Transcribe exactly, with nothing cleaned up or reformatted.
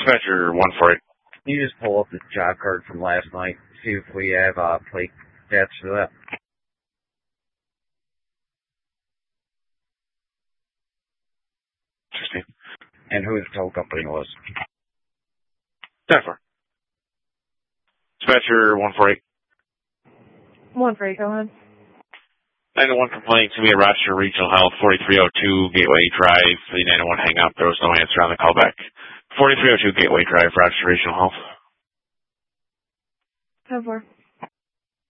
Dispatcher one four eight. Can you just pull up the job card from last night, see if we have uh, plate attached to that? sixteen. And who the tow company was? ten four. Dispatcher one four eight. one four eight, go ahead. nine one complaint to me at Rochester Regional Health, forty-three oh two Gateway Drive. The nine one hang up. There was no answer on the callback. forty-three oh two Gateway Drive, Rochester Regional Health. ten four.